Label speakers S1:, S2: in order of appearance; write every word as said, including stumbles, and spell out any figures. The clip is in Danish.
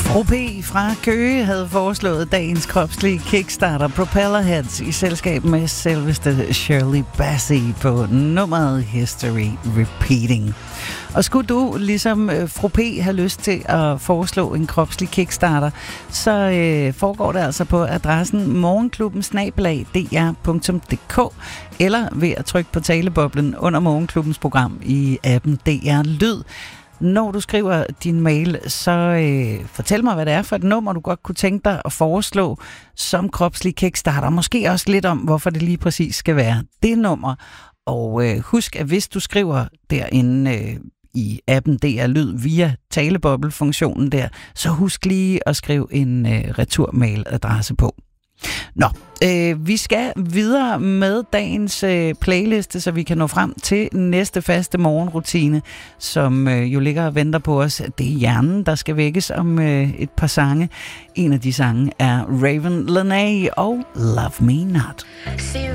S1: Fru P fra Køge havde foreslået dagens kropslige Kickstarter Propellerheads i selskab med selveste Shirley Bassey på nummeret History Repeating. Og skulle du, ligesom øh, Fru P, have lyst til at foreslå en kropslig Kickstarter, så øh, foregår det altså på adressen morgenklubben snabel-a d r punktum d k eller ved at trykke på taleboblen under Morgenklubbens program i appen D R Lyd. Når du skriver din mail, så øh, fortæl mig, hvad det er for et nummer, du godt kunne tænke dig at foreslå som kropslig Kickstarter. Måske også lidt om, hvorfor det lige præcis skal være det nummer. Og øh, husk, at hvis du skriver derinde øh, i appen D R Lyd via taleboble-funktionen der, så husk lige at skrive en øh, returmailadresse på. Nå, øh, vi skal videre med dagens øh, playliste, så vi kan nå frem til næste faste morgenrutine, som øh, jo ligger og venter på os. Det er hjernen, der skal vækkes om øh, et par sange. En af de sange er Raven Lenae og Love Me Not.
S2: See